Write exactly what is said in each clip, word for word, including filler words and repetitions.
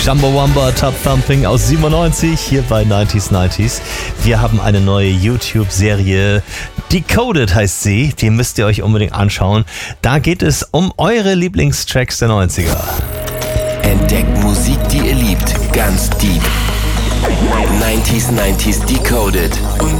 Chumbawamba Top Thumping aus siebenundneunzig hier bei neunzig neunzig. Wir haben eine neue YouTube-Serie, Decoded heißt sie, die müsst ihr euch unbedingt anschauen. Da geht es um eure Lieblingstracks der neunziger. Entdeckt Musik, die ihr liebt, ganz deep. neunzig neunzig Decoded.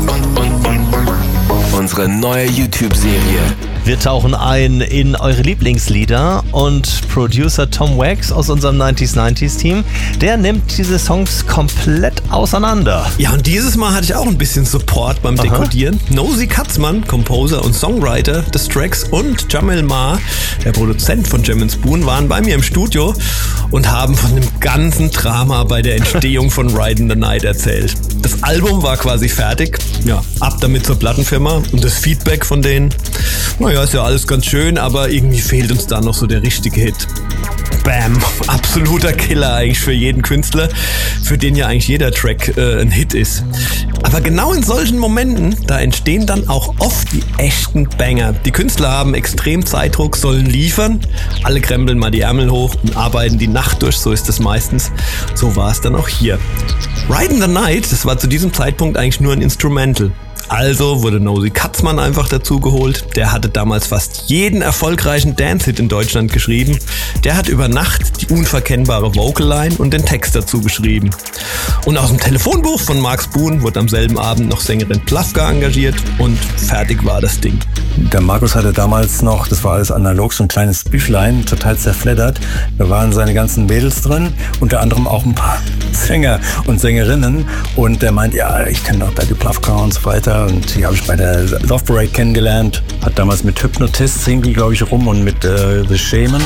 Unsere neue YouTube-Serie. Wir tauchen ein in eure Lieblingslieder und Producer Tom Wax aus unserem neunzig neunzig Team, der nimmt diese Songs komplett auseinander. Ja, und dieses Mal hatte ich auch ein bisschen Support beim Dekodieren. Aha. Nosy Katzmann, Composer und Songwriter des Tracks, und Jamel Ma, der Produzent von Jam and Spoon, waren bei mir im Studio und haben von dem ganzen Drama bei der Entstehung von Ride in the Night erzählt. Das Album war quasi fertig, ja, ab damit zur Plattenfirma, und das Feedback von denen, naja, ist ja alles ganz schön, aber irgendwie fehlt uns da noch so der richtige Hit. Bam, absoluter Killer eigentlich für jeden Künstler, für den ja eigentlich jeder Track äh, ein Hit ist. Aber genau in solchen Momenten, da entstehen dann auch oft die echten Banger. Die Künstler haben extrem Zeitdruck, sollen liefern, alle krempeln mal die Ärmel hoch und arbeiten die Nacht durch, so ist es meistens. So war es dann auch hier. Ride in the Night, das war zu diesem Zeitpunkt eigentlich nur ein Instrumental. Also wurde Nosy Katzmann einfach dazu geholt. Der hatte damals fast jeden erfolgreichen Dance-Hit in Deutschland geschrieben. Der hat über Nacht die unverkennbare Vocal-Line und den Text dazu geschrieben. Und aus dem Telefonbuch von Mark Spoon wurde am selben Abend noch Sängerin Plafka engagiert und fertig war das Ding. Der Markus hatte damals noch, das war alles analog, so ein kleines Büchlein, total zerfleddert. Da waren seine ganzen Mädels drin, unter anderem auch ein paar Sänger und Sängerinnen. Und der meint, ja, ich kenne doch da die Plafka und so weiter. Und die habe ich bei der Love Parade kennengelernt. Hat damals mit Hypnotist singt die, glaube ich, rum, und mit äh, The Shaman.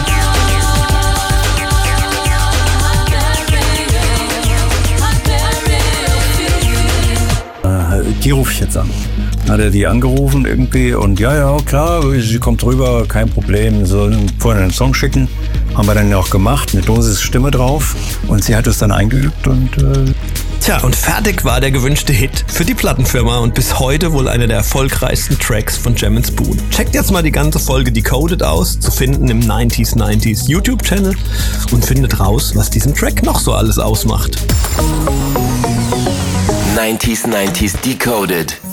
Äh, die rufe ich jetzt an. Hat er die angerufen irgendwie und ja, ja, klar, sie kommt rüber, kein Problem, so vorher einen Song schicken. Haben wir dann ja auch gemacht, mit Dosis Stimme drauf, und sie hat es dann eingeübt und äh Tja, und fertig war der gewünschte Hit für die Plattenfirma und bis heute wohl einer der erfolgreichsten Tracks von Jam and Spoon. Checkt jetzt mal die ganze Folge Decoded aus, zu finden im neunzig neunzig YouTube-Channel, und findet raus, was diesen Track noch so alles ausmacht. neunzig neunzig Decoded.